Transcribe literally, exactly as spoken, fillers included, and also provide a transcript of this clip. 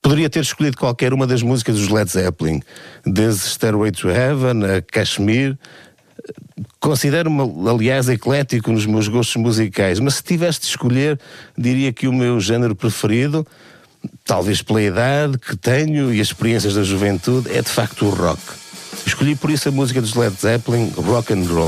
Poderia ter escolhido qualquer uma das músicas dos Led Zeppelin, desde Stairway to Heaven a Kashmir. Considero-me, aliás, eclético nos meus gostos musicais, mas se tivesse de escolher, diria que o meu género preferido, talvez pela idade que tenho e as experiências da juventude, é de facto o rock. Escolhi por isso a música dos Led Zeppelin, Rock and Roll.